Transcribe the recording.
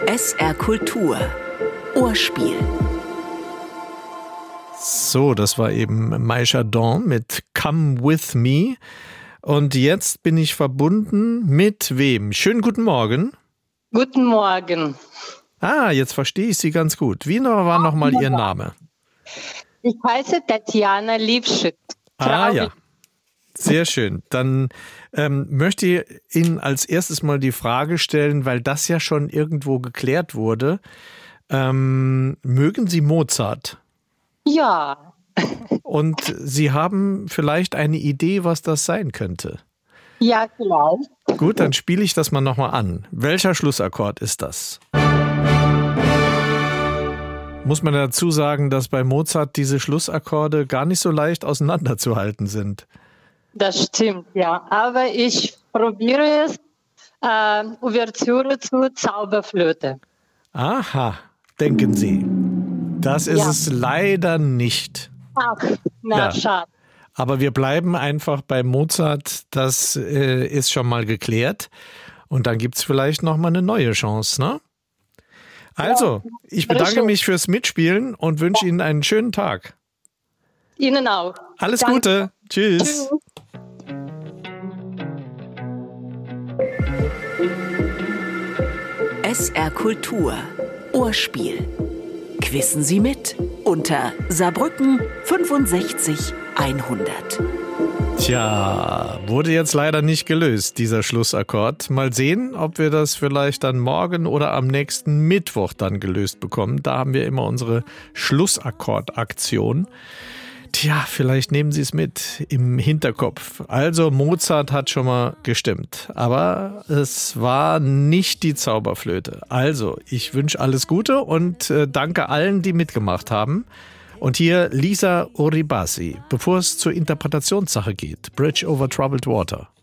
SR Kultur Ohrspiel. So, das war eben Maisha Dawn mit Come With Me. Und jetzt bin ich verbunden mit wem? Schönen guten Morgen. Guten Morgen. Jetzt verstehe ich Sie ganz gut. Wie war nochmal Ihr Name? Ich heiße Tatjana Liebschick. Ja, sehr schön. Dann möchte ich Ihnen als erstes mal die Frage stellen, weil das ja schon irgendwo geklärt wurde. Mögen Sie Mozart? Ja. Und Sie haben vielleicht eine Idee, was das sein könnte? Ja, vielleicht. Gut, dann spiele ich das mal nochmal an. Welcher Schlussakkord ist das? Muss man dazu sagen, dass bei Mozart diese Schlussakkorde gar nicht so leicht auseinanderzuhalten sind? Das stimmt, ja. Aber ich probiere es. Ouvertüre zur Zauberflöte. Aha, denken Sie. Das ist es leider nicht. Ach, schade. Aber wir bleiben einfach bei Mozart. Das ist schon mal geklärt. Und dann gibt es vielleicht noch mal eine neue Chance, ne? Also, ich bedanke mich fürs Mitspielen und wünsche Ihnen einen schönen Tag. Ihnen auch. Alles Gute. Tschüss. SR Kultur Ohrspiel. Quissen Sie mit unter Saarbrücken 65 100. Tja, wurde jetzt leider nicht gelöst, dieser Schlussakkord. Mal sehen, ob wir das vielleicht dann morgen oder am nächsten Mittwoch dann gelöst bekommen. Da haben wir immer unsere Schlussakkordaktion. Tja, vielleicht nehmen Sie es mit im Hinterkopf. Also Mozart hat schon mal gestimmt, aber es war nicht die Zauberflöte. Also, ich wünsche alles Gute und danke allen, die mitgemacht haben. Und hier Lisa Oribasi, bevor es zur Interpretationssache geht, Bridge over Troubled Water.